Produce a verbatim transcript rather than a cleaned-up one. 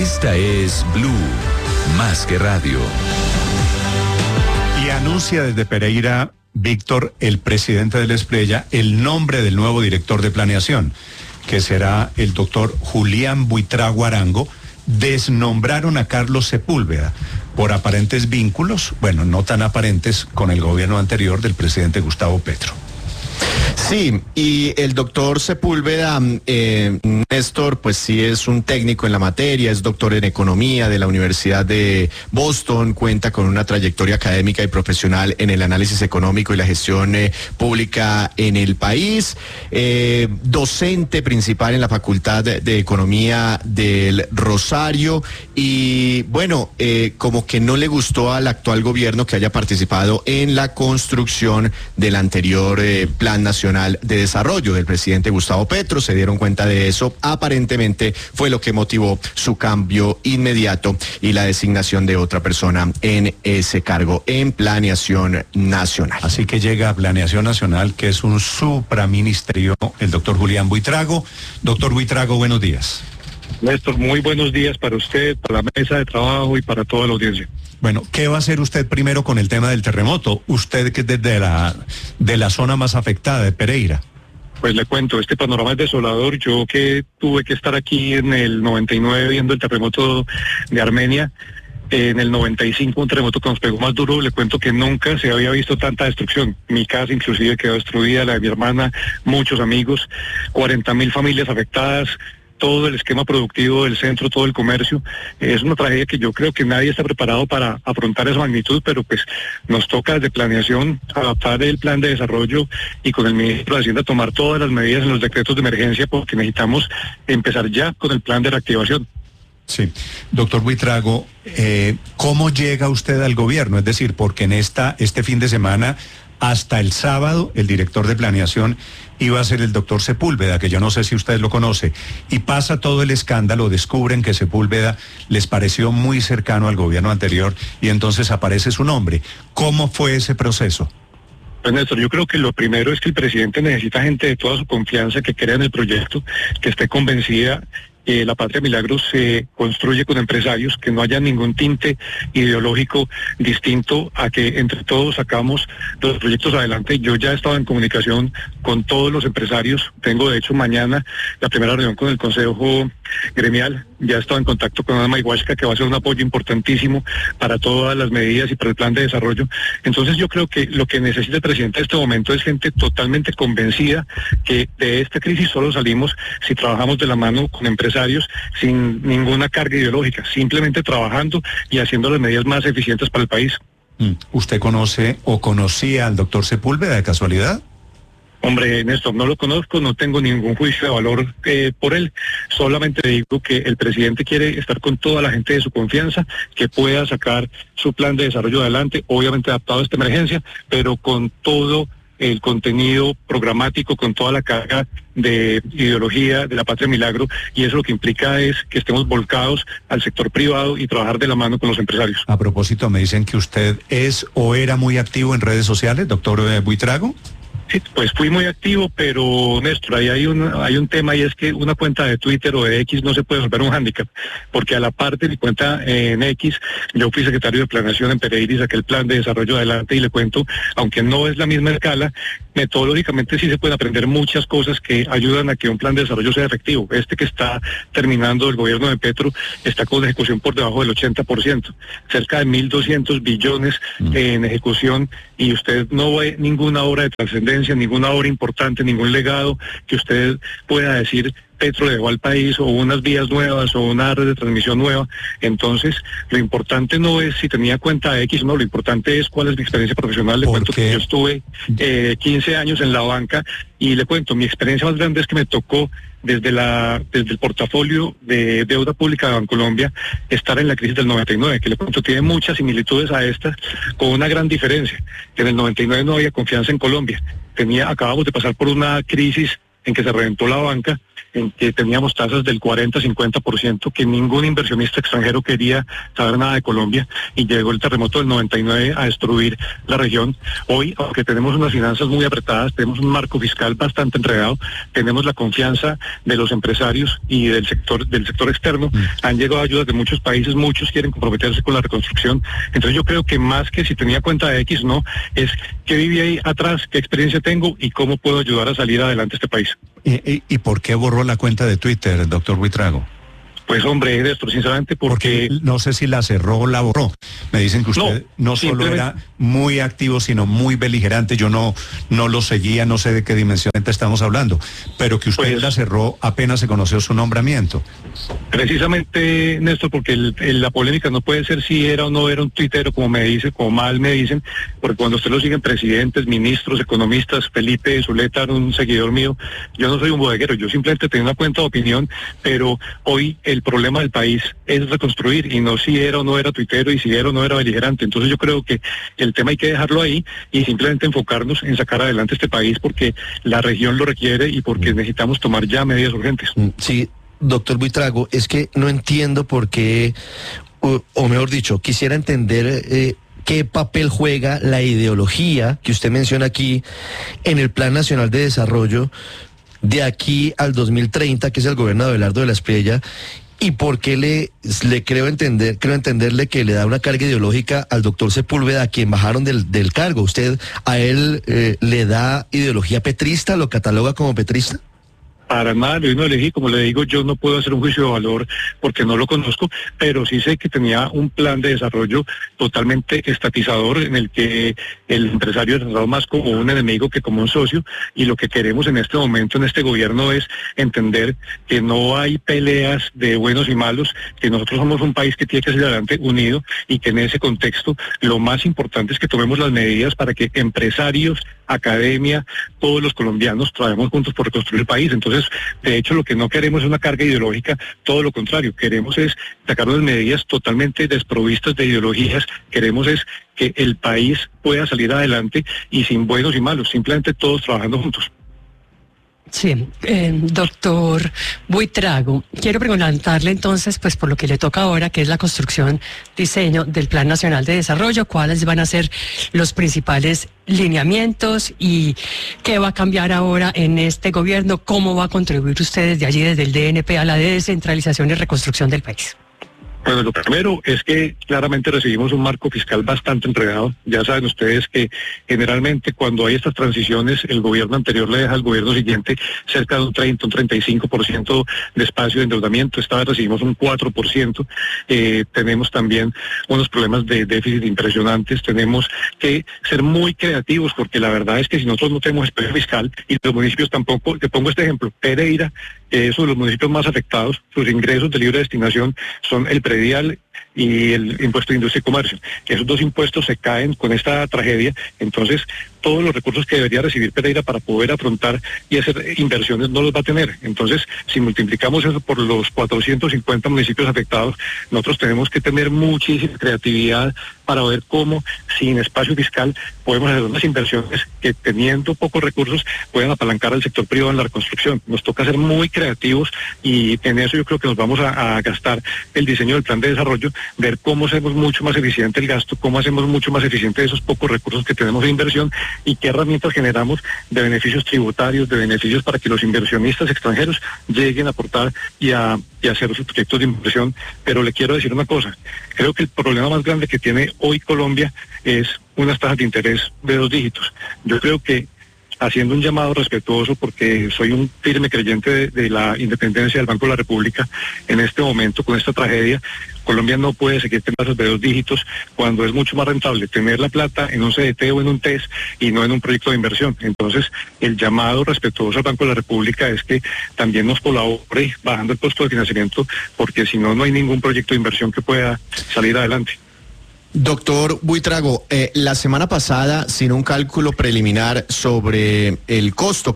Esta es Blue, más que radio. Y anuncia desde Pereira, Víctor, el presidente del Esplella, el nombre del nuevo director de planeación, que será el doctor Julián Buitrago Arango. Desnombraron a Carlos Sepúlveda por aparentes vínculos, bueno, no tan aparentes, con el gobierno anterior del presidente Gustavo Petro. Sí, y el doctor Sepúlveda, eh, Néstor, pues sí es un técnico en la materia, es doctor en economía de la Universidad de Boston, cuenta con una trayectoria académica y profesional en el análisis económico y la gestión eh, pública en el país, eh, docente principal en la Facultad de, de Economía del Rosario, y bueno, eh, como que no le gustó al actual gobierno que haya participado en la construcción del anterior eh, Plan Nacional de Desarrollo del presidente Gustavo Petro. Se dieron cuenta de eso, aparentemente fue lo que motivó su cambio inmediato y la designación de otra persona en ese cargo en Planeación Nacional. Así que llega a Planeación Nacional, que es un supraministerio, el doctor Julián Buitrago. Doctor Buitrago, buenos días. Néstor, muy buenos días para usted, para la mesa de trabajo y para toda la audiencia. Bueno, ¿qué va a hacer usted primero con el tema del terremoto? Usted que es desde la, de la zona más afectada de Pereira. Pues le cuento, este panorama es desolador. Yo que tuve que estar aquí en el noventa y nueve viendo el terremoto de Armenia, en el noventa y cinco un terremoto que nos pegó más duro, le cuento que nunca se había visto tanta destrucción. Mi casa inclusive quedó destruida, la de mi hermana, muchos amigos, cuarenta mil familias afectadas, todo el esquema productivo del centro, todo el comercio. Es una tragedia que yo creo que nadie está preparado para afrontar esa magnitud, pero pues nos toca desde planeación adaptar el plan de desarrollo y con el ministro de Hacienda tomar todas las medidas en los decretos de emergencia, porque necesitamos empezar ya con el plan de reactivación. Sí, doctor Buitrago, eh, ¿cómo llega usted al gobierno? Es decir, porque en esta este fin de semana, hasta el sábado, el director de planeación iba a ser el doctor Sepúlveda, que yo no sé si usted lo conoce, y pasa todo el escándalo, descubren que Sepúlveda les pareció muy cercano al gobierno anterior y entonces aparece su nombre. ¿Cómo fue ese proceso? Pues Néstor, yo creo que lo primero es que el presidente necesita gente de toda su confianza que crea en el proyecto, que esté convencida. Eh, la Patria Milagros se construye con empresarios, que no haya ningún tinte ideológico distinto a que entre todos sacamos los proyectos adelante. Yo ya he estado en comunicación con todos los empresarios, tengo de hecho mañana la primera reunión con el Consejo Gremial, ya he estado en contacto con Ana Mayhuasca, que va a ser un apoyo importantísimo para todas las medidas y para el plan de desarrollo. Entonces yo creo que lo que necesita el presidente en este momento es gente totalmente convencida que de esta crisis solo salimos si trabajamos de la mano con empresarios, sin ninguna carga ideológica, simplemente trabajando y haciendo las medidas más eficientes para el país. ¿Usted conoce o conocía al doctor Sepúlveda de casualidad? Hombre, Néstor, no lo conozco, no tengo ningún juicio de valor eh, por él, solamente digo que el presidente quiere estar con toda la gente de su confianza, que pueda sacar su plan de desarrollo adelante, obviamente adaptado a esta emergencia, pero con todo el contenido programático, con toda la carga de ideología de la Patria Milagro, y eso lo que implica es que estemos volcados al sector privado y trabajar de la mano con los empresarios. A propósito, me dicen que usted es o era muy activo en redes sociales, doctor Buitrago. Sí, pues fui muy activo, pero Néstor, ahí hay un, hay un tema, y es que una cuenta de Twitter o de X no se puede volver un hándicap, porque a la parte de mi cuenta en X, yo fui secretario de Planeación en Pereira y saqué el plan de desarrollo adelante, y le cuento, aunque no es la misma escala, metodológicamente sí se pueden aprender muchas cosas que ayudan a que un plan de desarrollo sea efectivo. Este que está terminando el gobierno de Petro está con ejecución por debajo del ochenta por ciento, cerca de mil doscientos billones mm. en ejecución, y usted no ve ninguna obra de trascendencia, ninguna obra importante, ningún legado que usted pueda decir Petro le dejó al país, o unas vías nuevas o una red de transmisión nueva. Entonces, lo importante no es si tenía cuenta X, no, lo importante es cuál es mi experiencia profesional. Le cuento que yo estuve eh, quince años en la banca, y le cuento, mi experiencia más grande es que me tocó desde la desde el portafolio de deuda pública de Bancolombia estar en la crisis del noventa y nueve, que le cuento tiene muchas similitudes a estas, con una gran diferencia, que en el noventa y nueve no había confianza en Colombia. Tenía, acabamos de pasar por una crisis en que se reventó la banca, en que teníamos tasas del cuarenta, cincuenta por ciento, que ningún inversionista extranjero quería saber nada de Colombia, y llegó el terremoto del noventa y nueve a destruir la región. Hoy, aunque tenemos unas finanzas muy apretadas, tenemos un marco fiscal bastante enredado, tenemos la confianza de los empresarios y del sector del sector externo, han llegado ayudas de muchos países, muchos quieren comprometerse con la reconstrucción. Entonces yo creo que más que si tenía cuenta de X, no, es qué viví ahí atrás, qué experiencia tengo y cómo puedo ayudar a salir adelante este país. ¿Y, y, y por qué borró la cuenta de Twitter, doctor Buitrago? Pues hombre, Néstor, sinceramente porque... porque... no sé si la cerró o la borró. Me dicen que usted no, no solo simplemente... era muy activo, sino muy beligerante. Yo no, no lo seguía, no sé de qué dimensión estamos hablando, pero que usted pues... la cerró apenas se conoció su nombramiento. Precisamente, Néstor, porque el, el, la polémica no puede ser si era o no era un tuitero, como me dice, como mal me dicen, porque cuando usted lo siguen presidentes, ministros, economistas, Felipe Zuleta, un seguidor mío, yo no soy un bodeguero, yo simplemente tengo una cuenta de opinión, pero hoy el El problema del país es reconstruir y no si era o no era tuitero y si era o no era beligerante. Entonces yo creo que el tema hay que dejarlo ahí y simplemente enfocarnos en sacar adelante este país porque la región lo requiere y porque necesitamos tomar ya medidas urgentes. Sí, doctor Buitrago, es que no entiendo por qué, o, o mejor dicho, quisiera entender... Eh, ¿qué papel juega la ideología que usted menciona aquí en el Plan Nacional de Desarrollo de aquí al dos mil treinta, que es el gobierno de Abelardo de la Espriella? ¿Y por qué le, le creo entender, creo entenderle que le da una carga ideológica al doctor Sepúlveda, a quien bajaron del, del cargo? ¿Usted a él eh, le da ideología petrista, lo cataloga como petrista? Para nada, yo no elegí, como le digo, yo no puedo hacer un juicio de valor porque no lo conozco, pero sí sé que tenía un plan de desarrollo totalmente estatizador en el que el empresario es tratado más como un enemigo que como un socio, y lo que queremos en este momento en este gobierno es entender que no hay peleas de buenos y malos, que nosotros somos un país que tiene que salir adelante unido y que en ese contexto lo más importante es que tomemos las medidas para que empresarios, academia, todos los colombianos trabajemos juntos por reconstruir el país. Entonces, de hecho, lo que no queremos es una carga ideológica, todo lo contrario, queremos es sacar unas medidas totalmente desprovistas de ideologías, queremos es que el país pueda salir adelante y sin buenos y malos, simplemente todos trabajando juntos. Sí, eh, doctor Buitrago, quiero preguntarle entonces, pues por lo que le toca ahora, que es la construcción, diseño del Plan Nacional de Desarrollo, cuáles van a ser los principales lineamientos y qué va a cambiar ahora en este gobierno, cómo va a contribuir usted desde allí, desde el D N P, a la descentralización y reconstrucción del país. Bueno, lo primero es que claramente recibimos un marco fiscal bastante enredado. Ya saben ustedes que generalmente cuando hay estas transiciones, el gobierno anterior le deja al gobierno siguiente cerca de un treinta, un treinta y cinco por ciento de espacio de endeudamiento. Esta vez recibimos un cuatro por ciento. Eh, tenemos también unos problemas de déficit impresionantes. Tenemos que ser muy creativos porque la verdad es que si nosotros no tenemos espacio fiscal y los municipios tampoco, te pongo este ejemplo, Pereira, que es uno de los municipios más afectados, sus ingresos de libre destinación son el predial y el impuesto de industria y comercio. Esos dos impuestos se caen con esta tragedia, entonces todos los recursos que debería recibir Pereira para poder afrontar y hacer inversiones no los va a tener. Entonces, si multiplicamos eso por los cuatrocientos cincuenta municipios afectados, nosotros tenemos que tener muchísima creatividad para ver cómo, sin espacio fiscal, podemos hacer unas inversiones que, teniendo pocos recursos, puedan apalancar al sector privado en la reconstrucción. Nos toca ser muy creativos y en eso yo creo que nos vamos a, a gastar el diseño del plan de desarrollo, ver cómo hacemos mucho más eficiente el gasto, cómo hacemos mucho más eficiente esos pocos recursos que tenemos de inversión y qué herramientas generamos de beneficios tributarios, de beneficios para que los inversionistas extranjeros lleguen a aportar y a, y a hacer sus proyectos de inversión. Pero le quiero decir una cosa, creo que el problema más grande que tiene hoy Colombia es unas tasas de interés de dos dígitos. Yo creo que haciendo un llamado respetuoso, porque soy un firme creyente de, de la independencia del Banco de la República, en este momento, con esta tragedia, Colombia no puede seguir teniendo tasas de dos dígitos cuando es mucho más rentable tener la plata en un C D T o en un T E S y no en un proyecto de inversión. Entonces, el llamado respetuoso al Banco de la República es que también nos colabore bajando el costo de financiamiento, porque si no, no hay ningún proyecto de inversión que pueda salir adelante. Doctor Buitrago, eh, la semana pasada, sin un cálculo preliminar sobre el costo